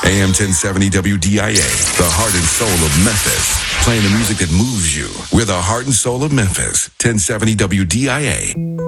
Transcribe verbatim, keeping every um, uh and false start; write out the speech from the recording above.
A M ten seventy W D I A, the heart and soul of Memphis. Playing the music that moves you. We're the heart and soul of Memphis. ten seventy W D I A.